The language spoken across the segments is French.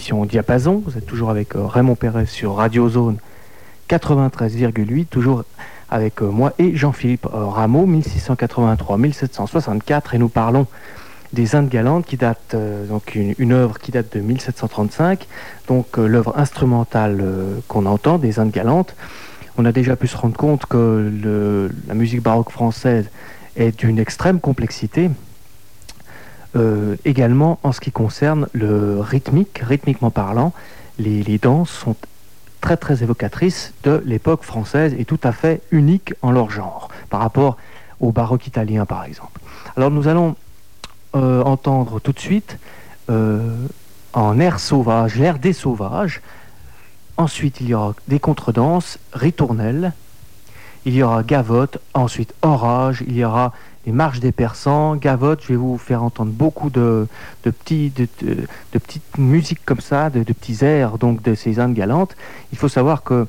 l'émission Diapason. Vous êtes toujours avec Raymond Perret sur Radio Zone 93,8, toujours avec moi et Jean-Philippe Rameau, 1683-1764, et nous parlons des Indes galantes qui datent, donc une œuvre qui date de 1735, donc l'œuvre instrumentale qu'on entend des Indes galantes. On a déjà pu se rendre compte que la musique baroque française est d'une extrême complexité. Également en ce qui concerne le rythmiquement parlant, les danses sont très très évocatrices de l'époque française et tout à fait uniques en leur genre, par rapport au baroque italien par exemple. Alors nous allons entendre tout de suite en air sauvage, l'air des sauvages. Ensuite il y aura des contredanses, ritournelles, il y aura gavotte, ensuite orage, il y aura les marches des persans, gavotte. Je vais vous faire entendre beaucoup de petites musiques comme ça, de petits airs donc de ces Indes galantes. Il faut savoir que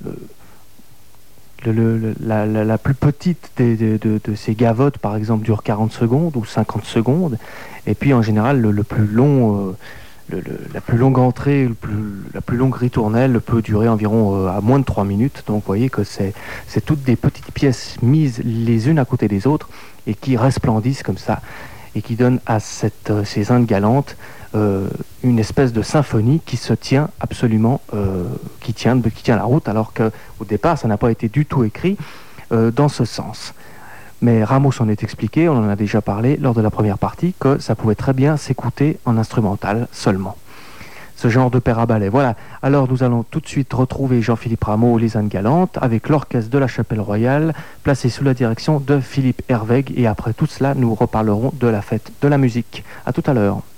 la plus petite de ces gavottes, par exemple, dure 40 secondes ou 50 secondes. Et puis en général, la plus longue entrée, la plus longue ritournelle peut durer environ à moins de 3 minutes. Donc vous voyez que c'est toutes des petites pièces mises les unes à côté des autres et qui resplendissent comme ça et qui donnent à ces Indes galantes une espèce de symphonie qui se tient absolument, qui tient la route, alors qu'au départ ça n'a pas été du tout écrit dans ce sens. Mais Rameau s'en est expliqué, on en a déjà parlé lors de la première partie, que ça pouvait très bien s'écouter en instrumental seulement. Ce genre de paire à ballet. Voilà, alors nous allons tout de suite retrouver Jean-Philippe Rameau, les Indes galantes, avec l'orchestre de la Chapelle Royale, placé sous la direction de Philippe Hervègue, et après tout cela, nous reparlerons de la fête de la musique. À tout à l'heure.